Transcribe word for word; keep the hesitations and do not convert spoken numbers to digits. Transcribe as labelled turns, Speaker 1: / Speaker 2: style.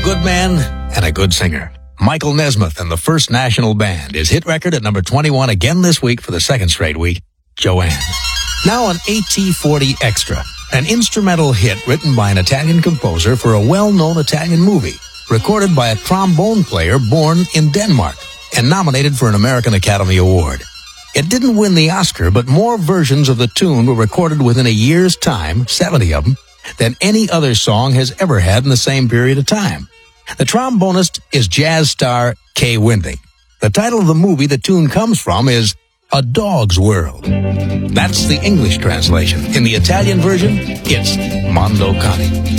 Speaker 1: good man and a good singer. Michael Nesmith and the First National Band. His hit record at number twenty-one again this week for the second straight week, Joanne. Now an A T forty Extra, an instrumental hit written by an Italian composer for a well-known Italian movie, recorded by a trombone player born in Denmark, and nominated for an American Academy Award. It didn't win the Oscar, but more versions of the tune were recorded within a year's time, seventy of them, than any other song has ever had in the same period of time. The trombonist is jazz star Kay Winding. The title of the movie the tune comes from is A Dog's World. That's the English translation. In the Italian version, it's Mondo Cane.